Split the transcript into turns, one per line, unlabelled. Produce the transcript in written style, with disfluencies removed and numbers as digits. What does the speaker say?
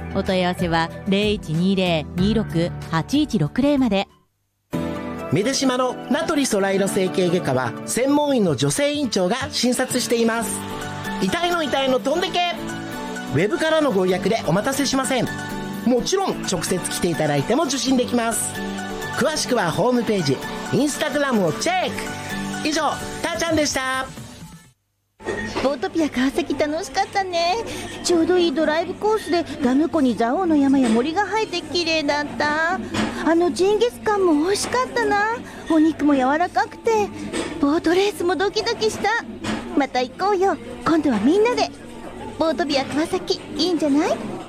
お問い合わせは 0120-26-8160 まで。
メデシマの名取ソライロ整形外科は専門医の女性院長が診察しています。痛いの飛んでけ。ウェブからのご予約でお待たせしません。もちろん直接来ていただいても受診できます。詳しくはホームページ、インスタグラムをチェック。以上、たーちゃんでした。
ボートピア川崎楽しかったね。ちょうどいいドライブコースでダム湖に蔵王の山や森が生えて綺麗だった。ジンギスカンも美味しかったな。お肉も柔らかくて、ボートレースもドキドキした。また行こうよ、今度はみんなで。ボートピア川崎いいんじゃない？